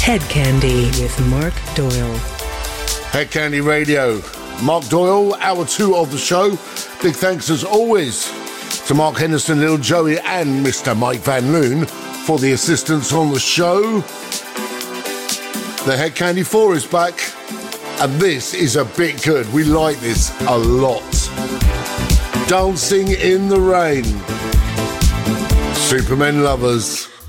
Head Candy with Mark Doyle. Head Candy Radio. Mark Doyle, hour 2 of the show. Big thanks as always to Mark Henderson, Little Joey and Mr. Mike Van Loon for the assistance on the show. The Head Candy 4 is back, and this is a bit good. We like this a lot. Dancing in the Rain. Supermen Lovers.